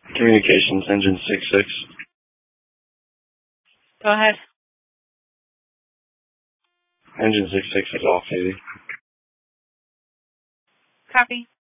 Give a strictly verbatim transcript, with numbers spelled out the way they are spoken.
Communications, engine six six. Go ahead. Engine six six is off duty. Copy.